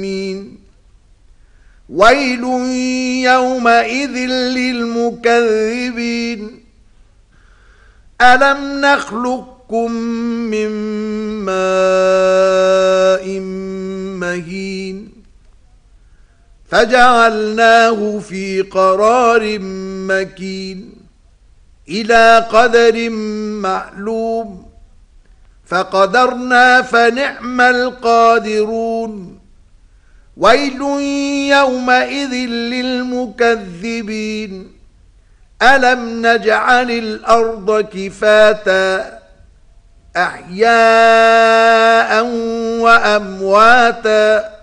ويل يومئذ للمكذبين ألم نخلقكم من ماء مهين فجعلناه في قرار مكين إلى قدر معلوم فقدرنا فنعم القادرون ويل يومئذ للمكذبين ألم نجعل الأرض كفاتا أحياء وأمواتا